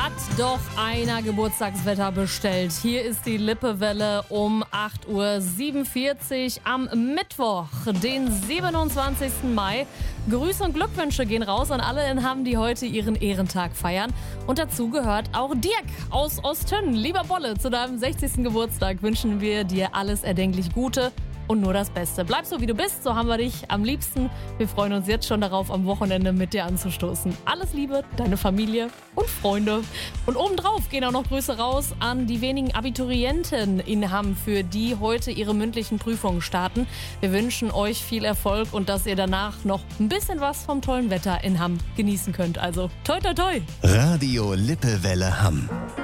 Hat doch einer Geburtstagswetter bestellt. Hier ist die Lippewelle um 8.47 Uhr am Mittwoch, den 27. Mai. Grüße und Glückwünsche gehen raus an alle in Hamm, die heute ihren Ehrentag feiern. Und dazu gehört auch Dirk aus Osttünn. Lieber Bolle, zu deinem 60. Geburtstag wünschen wir dir alles erdenklich Gute und nur das Beste. Bleib so, wie du bist, so haben wir dich am liebsten. Wir freuen uns jetzt schon darauf, am Wochenende mit dir anzustoßen. Alles Liebe, deine Familie und Freunde. Und obendrauf gehen auch noch Grüße raus an die wenigen Abiturienten in Hamm, für die heute ihre mündlichen Prüfungen starten. Wir wünschen euch viel Erfolg und dass ihr danach noch ein bisschen was vom tollen Wetter in Hamm genießen könnt. Also toi toi toi! Radio Lippewelle Hamm.